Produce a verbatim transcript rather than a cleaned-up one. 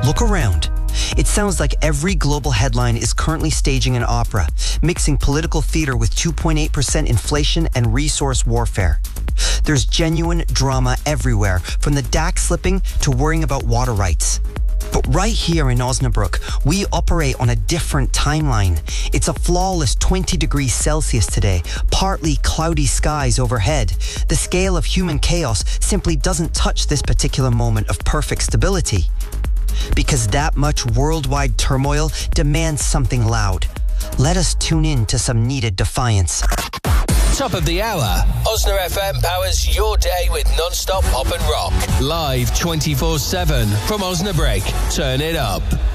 Look around. It sounds like every global headline is currently staging an opera, mixing political theater with two point eight percent inflation and resource warfare. There's genuine drama everywhere, from the D A C slipping to worrying about water rights. But right here in Osnabrück, we operate on a different timeline. It's a flawless twenty degrees Celsius today, partly cloudy skies overhead. The scale of human chaos simply doesn't touch this particular moment of perfect stability. Because that much worldwide turmoil demands something loud. Let us tune in to some needed defiance. Top of the hour. Osna F M powers your day with non-stop pop and rock. Live twenty-four seven from Osnabrück. Turn it up.